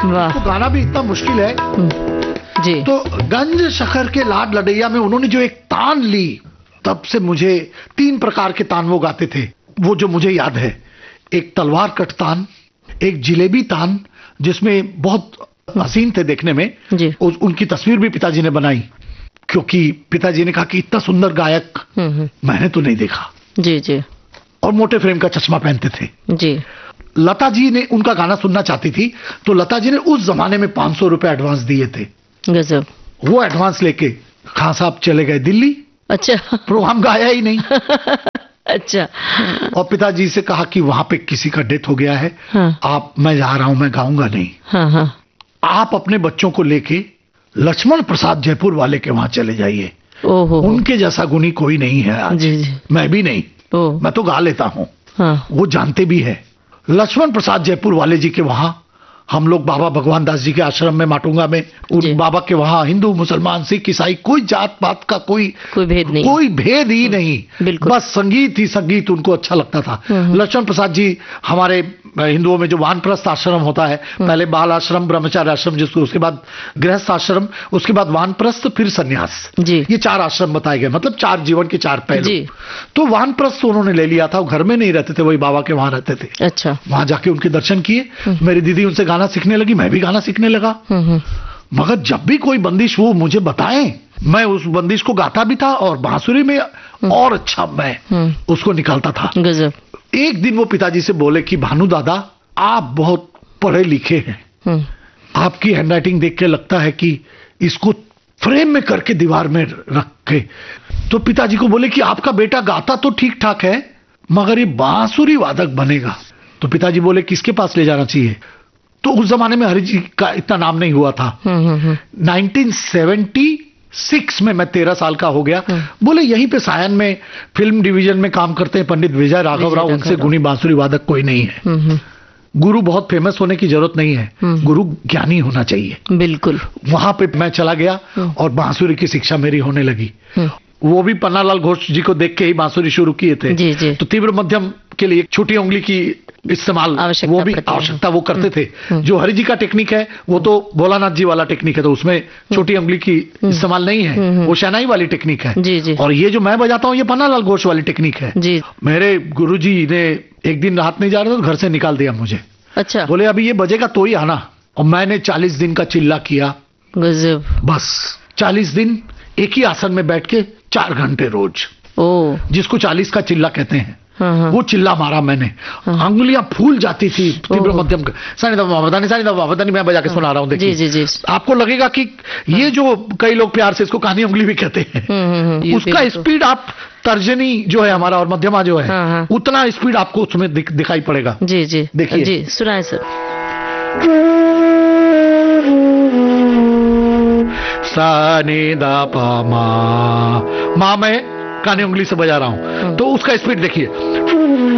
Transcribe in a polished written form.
वाह। तो गाना भी इतना मुश्किल है। जी। तो गंज शखर के लाड लड़ैया में उन्होंने जो एक तान ली, तब से मुझे 3 प्रकार के तान वो गाते थे, वो जो मुझे याद है। एक तलवार कट तान, एक जिलेबी तान, जिसमें बहुत हसीन थे देखने में जी। उनकी तस्वीर भी पिताजी ने बनाई, क्योंकि पिताजी ने कहा कि इतना सुंदर गायक मैंने तो नहीं देखा। जी जी। और मोटे फ्रेम का चश्मा पहनते थे जी। लता जी ने उनका गाना सुनना चाहती थी, तो लता जी ने उस जमाने में 500 रुपए एडवांस दिए थे। गजब। वो एडवांस लेके खान साहब चले गए दिल्ली। अच्छा। प्रोग्राम गाया ही नहीं। अच्छा। और पिताजी से कहा कि वहां पे किसी का डेथ हो गया है, हाँ। मैं जा रहा हूं, मैं गाऊंगा नहीं। हाँ हाँ। आप अपने बच्चों को लेके लक्ष्मण प्रसाद जयपुर वाले के वहां चले जाइए। ओहो। उनके जैसा गुणी कोई नहीं है आज। जी जी। मैं भी नहीं। मैं तो गा लेता हूं। हाँ। वो जानते भी है। लक्ष्मण प्रसाद जयपुर वाले जी के वहां हम लोग बाबा भगवान दास जी के आश्रम में माटुंगा में, उन बाबा के वहां हिंदू मुसलमान सिख ईसाई कोई जात पात का कोई भेद नहीं, कोई भेद ही नहीं, बस संगीत ही संगीत उनको अच्छा लगता था। लक्ष्मण प्रसाद जी हमारे हिंदुओं में जो वानप्रस्थ आश्रम होता है, पहले बाल आश्रम, ब्रह्मचार्य आश्रम, जिसको उसके बाद गृहस्थ आश्रम, उसके बाद वानप्रस्थ, फिर संन्यास, ये 4 आश्रम बताए गए, मतलब 4 जीवन के 4 पहलू। तो वानप्रस्थ उन्होंने ले लिया था, वो घर में नहीं रहते थे, वही बाबा के वहां रहते थे। अच्छा। वहां जाके उनके दर्शन किए, मेरी दीदी उनसे गाना सीखने लगी, मैं भी गाना सीखने लगा। मगर जब भी कोई बंदिश वो मुझे बताएं, मैं उस बंदिश को गाता भी था और बांसुरी में और अच्छा मैं उसको निकालता था। गजब। एक दिन वो पिताजी से बोले कि भानु दादा, आप बहुत पढ़े लिखे हैं, आपकी हैंडराइटिंग देख के लगता है कि इसको फ्रेम में करके दीवार में रख के। तो पिताजी को बोले कि आपका बेटा गाता तो ठीक ठाक है, मगर ये बांसुरी वादक बनेगा। तो पिताजी बोले किसके पास ले जाना चाहिए? तो उस जमाने में हरि जी का इतना नाम नहीं हुआ था। 1976 में मैं 13 साल का हो गया। बोले यहीं पे सायन में फिल्म डिवीजन में काम करते हैं पंडित विजय राघव राव, उनसे गुणी बांसुरी वादक कोई नहीं है। गुरु बहुत फेमस होने की जरूरत नहीं है, गुरु ज्ञानी होना चाहिए। बिल्कुल। वहां पे मैं चला गया और बांसुरी की शिक्षा मेरी होने लगी। वो भी पन्नालाल घोष जी को देख के ही बांसुरी शुरू किए थे। जी जी। तो तीव्र मध्यम के लिए छोटी उंगली की इस्तेमाल, वो भी आवश्यकता वो करते थे। जो हरि जी का टेक्निक है वो तो भोलानाथ जी वाला टेक्निक है, तो उसमें छोटी उंगली की इस्तेमाल नहीं है, वो शहनाई वाली टेक्निक है। जी जी। और ये जो मैं बजाता हूँ ये पन्नालाल घोष वाली टेक्निक है। जी। मेरे गुरुजी ने एक दिन रात नहीं जा रहे थे, घर से निकाल दिया मुझे। अच्छा। बोले अभी ये बजेगा तो ही आना। और मैंने 40 दिन का चिल्ला किया। गजब। बस 40 दिन एक ही आसन में बैठ के 4 घंटे रोज, जिसको 40 का चिल्ला कहते हैं। वो चिल्ला मारा मैंने, अंगुलियां फूल जाती थी। तीव्र मध्यम सानी दफा मैं बजा के सुना रहा हूँ। देखिए जी जी। आपको लगेगा कि ये जो कई लोग प्यार से इसको कहानी उंगली भी कहते हैं, उसका स्पीड आप तर्जनी जो है हमारा और मध्यमा जो है, उतना स्पीड आपको उसमें दिखाई पड़ेगा। जी जी। देखिए जी, सुनाए सर। सानी दा पा मा मैं कानी उंगली से बजा रहा हूं, तो उसका स्पीड देखिए।